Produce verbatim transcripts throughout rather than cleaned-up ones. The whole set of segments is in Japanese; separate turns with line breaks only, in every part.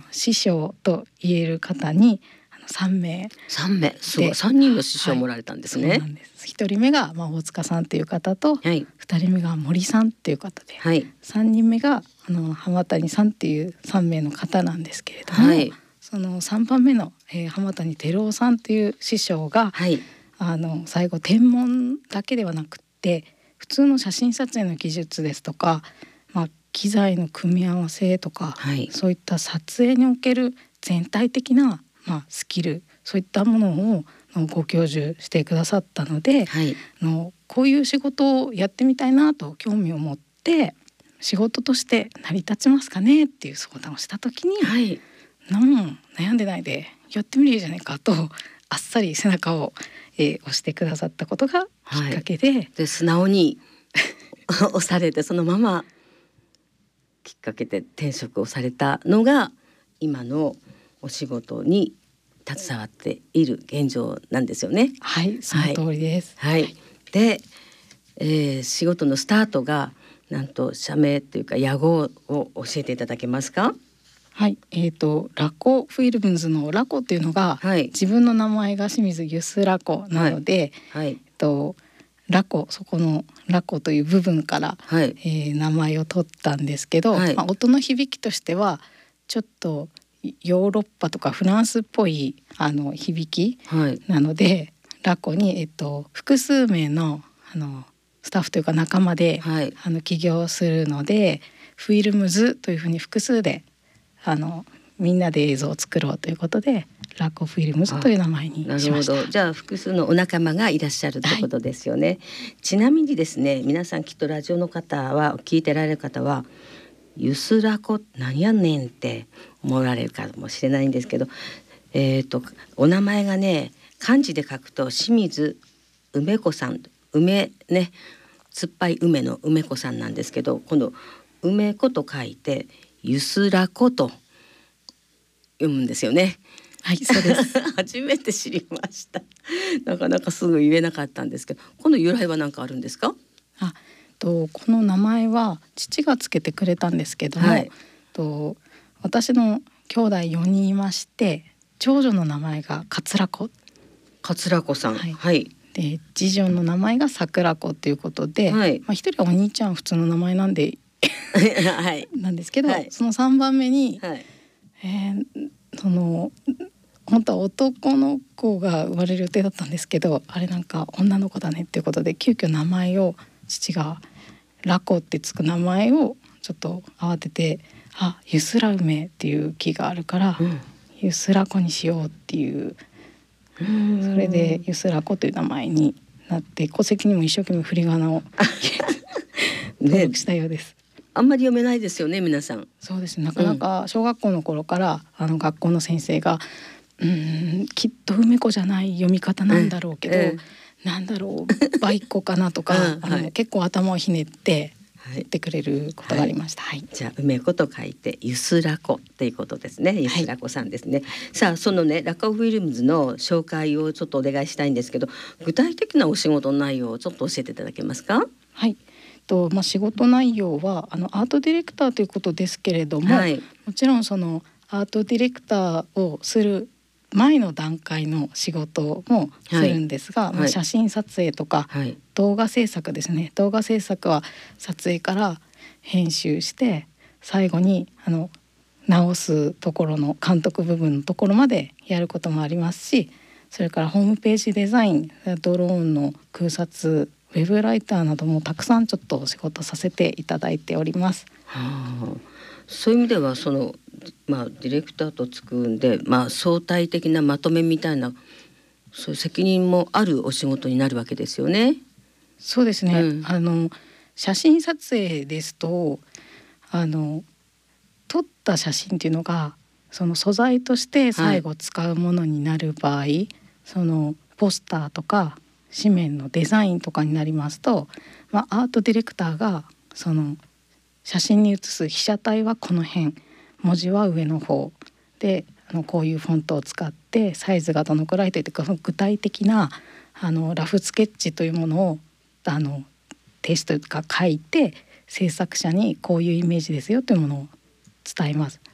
師匠と言える方にあのさんめい
さんめいすごいさんにんの師匠をもられたんですね。
はい、そうなんです。ひとりめが、まあ、大塚さんという方と、
はい、
ふたりめが森さんっていう方で、
はい、
さんにんめがあの浜谷さんっていうさんめいの方なんですけれども、はい、そのさんばんめの、えー、浜谷照夫さんっていう師匠が、はい、あの最後天文だけではなくって普通の写真撮影の技術ですとか、まあ、機材の組み合わせとか、はい、そういった撮影における全体的な、まあ、スキルそういったものをご教授してくださったので、はい、のこういう仕事をやってみたいなと興味を持って仕事として成り立ちますかねっていう相談をした時に、はい、なん悩んでないでやってみるじゃないかとあっさり背中を、えー、押してくださったことがきっかけで、はい、
で素直に押されてそのままきっかけで転職をされたのが今のお仕事に携わっている現状なんですよね。
はい、その通りです。
はい、はい、で、えー、仕事のスタートがなんと社名というか屋号を教えていただけますか？
はい、えーと、ラコフィルムズのラコっていうのが、はい、自分の名前が清水ゆすラコなので、はいはい、えーと、ラコそこのラコという部分から、はい、えー、名前を取ったんですけど、はい、まあ、音の響きとしてはちょっとヨーロッパとかフランスっぽいあの響きなので、はい、ラコに、えーと、複数名の、あのスタッフというか仲間で、はい、あの起業するのでフィルムズというふうに複数であのみんなで映像を作ろうということでラコフィルムズという名前にしました。
なるほど。じゃあ複数のお仲間がいらっしゃるということですよね。はい、ちなみにですね、皆さんきっとラジオの方は聞いてられる方はゆすラコ何やねんって思われるかもしれないんですけど、えーと、お名前がね漢字で書くと清水梅子さん、梅ね酸っぱい梅の梅子さんなんですけど、今度梅子と書いてゆすらこと読むんですよね。
はい、そうです
初めて知りました。なかなかすぐ言えなかったんですけど、この由来は何かあるんですか？
あとこの名前は父がつけてくれたんですけども、はい、と私の兄弟よにんいまして長女の名前が桂子
桂子さん、はい、はい、
で次女の名前が桜子ということで、はい、まあ、一人はお兄ちゃん普通の名前なんではい、なんですけど、はい、そのさんばんめに、はい、えー、その本当は男の子が生まれる予定だったんですけど、あれなんか女の子だねっていうことで急遽名前を父がラコってつく名前をちょっと慌てて、あ、ゆすら梅っていう木があるから、うん、ゆすら子にしようっていう、うん、それでゆすら子という名前になって戸籍にも一生懸命振り仮名を登録したようです。
ね、あんまり読めないですよね皆さん。
そうですね、なかなか小学校の頃から、うん、あの学校の先生がうーんきっと梅子じゃない読み方なんだろうけど、うん、なんだろうバイコかなとか、うん、あの、はい、結構頭をひねって言ってくれることがありました。はいはい、
じゃあ梅子と書いてゆすらこっていうことですね。ゆすらこさんですね。はい、さあそのねラコフィルムズの紹介をちょっとお願いしたいんですけど、具体的なお仕事の内容をちょっと教えていただけますか？
はい、とまあ、仕事内容はあのアートディレクターということですけれども、はい、もちろんそのアートディレクターをする前の段階の仕事もするんですが、はい、まあ、写真撮影とか、はい、動画制作ですね。動画制作は撮影から編集して最後にあの直すところの監督部分のところまでやることもありますし、それからホームページデザイン、ドローンの空撮、ウェブライターなどもたくさんちょっとお仕事させていただいております。
はあ、そういう意味ではその、まあ、ディレクターとつくんで、まあ、相対的なまとめみたいなそういう責任もあるお仕事になるわけですよね。
そうですね、うん、あの写真撮影ですとあの撮った写真っていうのがその素材として最後使うものになる場合、はい、そのポスターとか紙面のデザインとかになりますと、まあ、アートディレクターがその写真に写す被写体はこの辺、文字は上の方で、あのこういうフォントを使ってサイズがどのくらいといって具体的なあのラフスケッチというものをあの提出というか書いて制作者にこういうイメージですよというものを伝えます。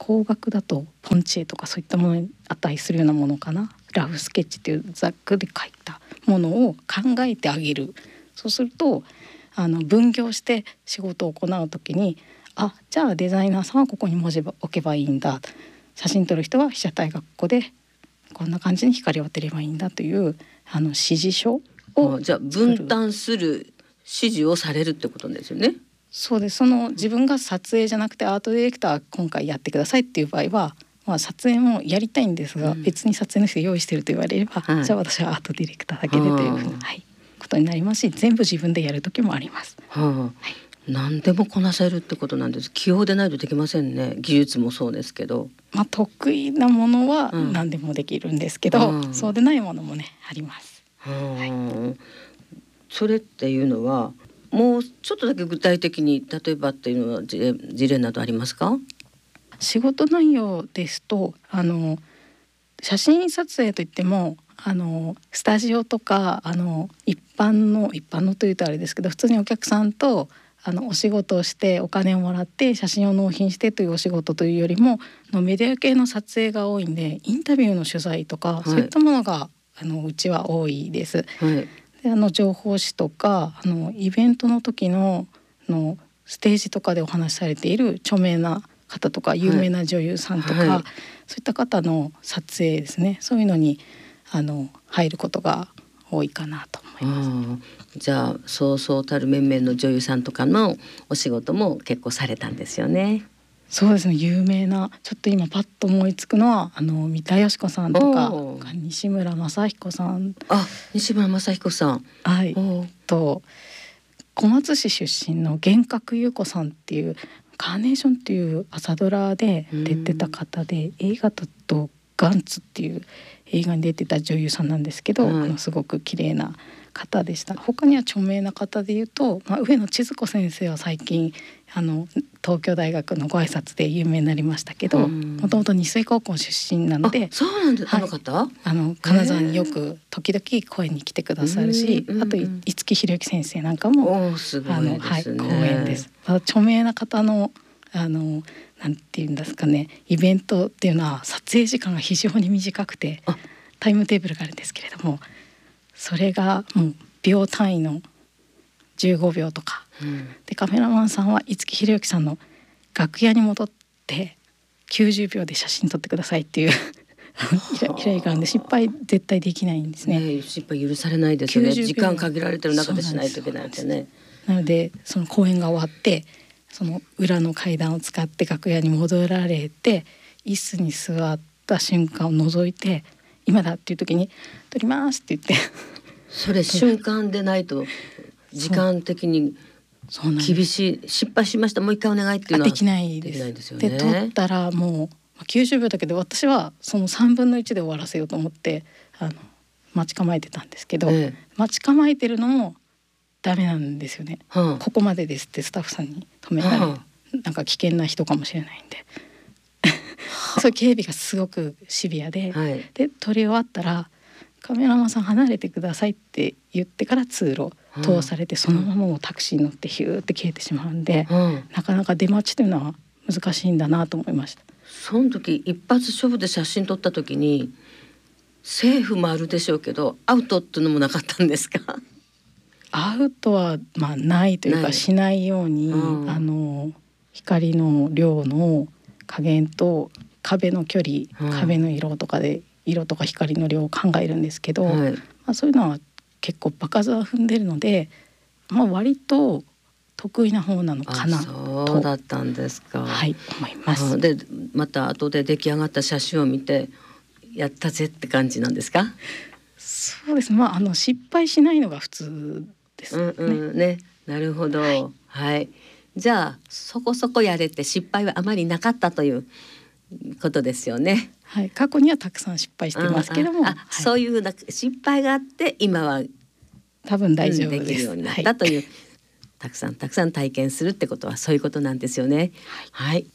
工学だとポンチ絵とかそういったものに値するようなものかな。ラフスケッチというざっくり描いたものを考えてあげる。そうするとあの分業して仕事を行うときに、あ、じゃあデザイナーさんはここに文字を置けばいいんだ、写真撮る人は被写体がここでこんな感じに光を当てればいいんだというあの指示書を、
じゃあ分担する指示をされるってことですよね。
そうです。その自分が撮影じゃなくてアートディレクター今回やってくださいっていう場合は、まあ、撮影もやりたいんですが、うん、別に撮影の人用意してると言われれば、はい、じゃあ私はアートディレクターだけでというふうな、はい、ことになりますし、全部自分でやる時もあります。
はあ、はい、何でもこなせるってことなんです。器用でないとできませんね。技術もそうですけど、
まあ、得意なものは何でもできるんですけど、うん、そうでないものもねあります。
はい、それっていうのはもうちょっとだけ具体的に例えばっていうのは事例、事例などありますか？
仕事内容ですと、あの写真撮影といってもあのスタジオとかあの一般の一般のというとあれですけど、普通にお客さんとあのお仕事をしてお金をもらって写真を納品してというお仕事というよりものメディア系の撮影が多いんで、インタビューの取材とか、はい、そういったものがあのうちは多いです。はい、であの情報誌とかあのイベントの時ののステージとかでお話しされている著名な方とか有名な女優さんとか、はいはい、そういった方の撮影ですね、そういうのにあの入ることが多いかなと思います。
じゃあそうそうたる面々の女優さんとかのお仕事も結構されたんですよね。
そうですね、有名なちょっと今パッと思いつくのはあの三田佳子さんとか西村雅彦さん。
あ、西村雅彦さん、
はい、と小松市出身の幻覚優子さんっていうカーネーションっていう朝ドラで出てた方で、映画だとガンツっていう映画に出てた女優さんなんですけど、はい、あのすごく綺麗な方でした。他には著名な方でいうと、まあ、上野千鶴子先生は最近あの東京大学のご挨拶で有名になりましたけど、もともと日水高校出身なので、
そうなんです、はい、あの方
あの金沢によく時々声に来てくださるし、あと五木ひろゆき先生なんかも
すごいですね、
あの、はい、講演です。著名な方のあのなんていうんですかね、イベントっていうのは撮影時間が非常に短くてタイムテーブルがあるんですけれども、それがもう秒単位のじゅうごびょうとか、うん、でカメラマンさんは五木ひろゆきさんの楽屋に戻ってきゅうじゅうびょうで写真撮ってくださいっていう依頼があるんで、失敗絶対できないんですね。
ね、失敗許されないですよね。時間限られてる中でしないといけないってね。
なのでその公演が終わってその裏の階段を使って楽屋に戻られて椅子に座った瞬間を覗いて、今だっていう時に撮りますって言って
それ瞬間でないと時間的に厳しい。失敗しました、もう一回お願いっていうのは
できないです。
できないですよね。
で撮ったらもうきゅうじゅうびょうだけど、私はそのさんぶんのいちで終わらせようと思ってあの待ち構えてたんですけど、ええ、待ち構えてるのもダメなんですよね、はあ、ここまでですってスタッフさんに止められて、はあ、なんか危険な人かもしれないんでそういう警備がすごくシビアで、はい、で撮り終わったらカメラマンさん離れてくださいって言ってから通路通されて、そのままもうタクシーに乗ってヒューって消えてしまうんで、うん、なかなか出待ちというのは難しいんだなと思いました。
その時一発勝負で写真撮った時にセーフもあるでしょうけどアウトっていうのもなかったんですか？
アウトはまあないというかしないように、うん、あの光の量の加減と壁の距離、うん、壁の色とかで色とか光の量を考えるんですけど、はい、まあ、そういうのは結構場数は踏んでるので、まあ、割と得意な方なのかなと。
そうだったんですか。
はい、思います。
でまた後で出来上がった写真を見てやったぜって感じなんですか？
そうです。まああの失敗しないのが普通ですね。うんうん、ね、
なるほど。はい、はい。じゃあそこそこやれて失敗はあまりなかったということですよね。
はい、過去にはたくさん失敗してますけども、
ああ、はい、そういうな失敗があって今は
多分大丈夫です、
できるようになったという、はい、たくさんたくさん体験するってことはそういうことなんですよね。はい、はい、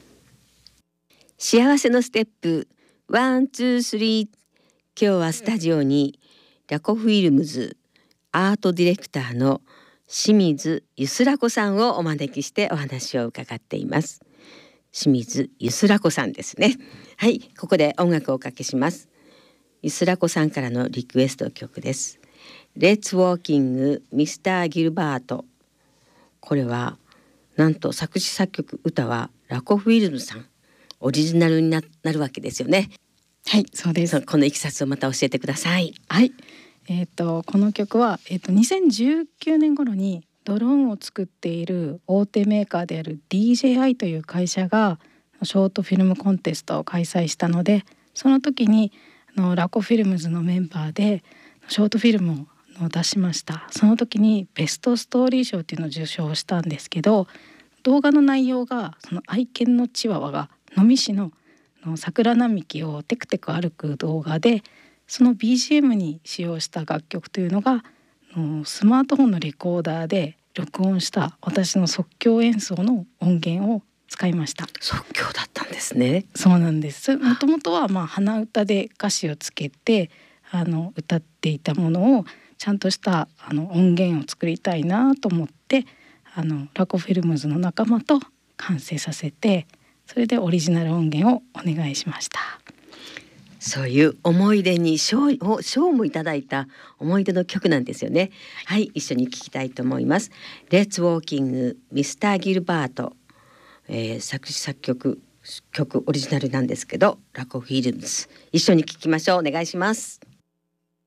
幸せのステップワンツースリー。今日はスタジオにラコフィルムズアートディレクターの清水ゆすら子さんをお招きしてお話を伺っています。 清水ゆすらこさんですね。はい、ここで音楽をおかけします。ゆすらこさんからのリクエスト曲です。レッツウォーキングミスターギルバート。これはなんと作詞作曲歌はラコフィルムさんオリジナルに な, なるわけですよね。
はい、そうです。
このいきさつをまた教えてください。
はい、えー、とこの曲は、えー、とにせんじゅうきゅうねん頃にドローンを作っている大手メーカーである ディージェーアイ という会社がショートフィルムコンテストを開催したので、その時にあのラコフィルムズのメンバーでショートフィルムを出しました。その時にベストストーリー賞っていうのを受賞したんですけど、動画の内容がその愛犬のチワワが能美市の桜並木をテクテク歩く動画で、その ビージーエム に使用した楽曲というのがスマートフォンのレコーダーで録音した私の即興演奏の音源を使いました。
即興だったんですね。
そうなんです。もともとはまあ鼻歌で歌詞をつけてあの歌っていたものをちゃんとしたあの音源を作りたいなと思って、あのラコフィルムズの仲間と完成させて、それでオリジナル音源をお願いしました。
そういう思い出に賞を賞もいただいた思い出の曲なんですよね。はい、一緒に聴きたいと思います。レッツウォーキングミスターギルバート、えー、作詞作曲曲オリジナルなんですけどラコフィルムズ、一緒に聴きましょう。お願いします。